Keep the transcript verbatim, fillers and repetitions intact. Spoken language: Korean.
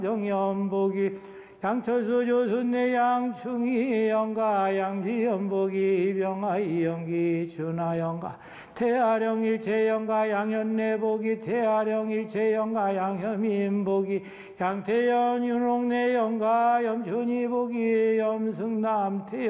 정연복이 양철수 조순내 양충이 영가 양지연복이 병아이 연기 준하 영가 태아령 일체 영가 양현내복이 태아령 일체 영가 양현민복이 양태연 윤옥내 영가 염춘이복이 염승남 태